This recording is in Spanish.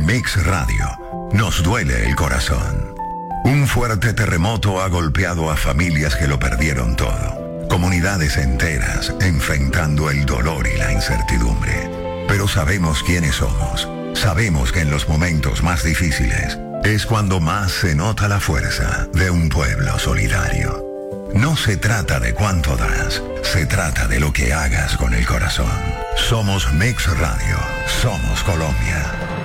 Mix Radio, nos duele el corazón. Un fuerte terremoto ha golpeado a familias que lo perdieron todo. Comunidades enteras enfrentando el dolor y la incertidumbre. Pero sabemos quiénes somos. Sabemos que en los momentos más difíciles es cuando más se nota la fuerza de un pueblo solidario. No se trata de cuánto das, se trata de lo que hagas con el corazón. Somos Mix Radio, somos Colombia.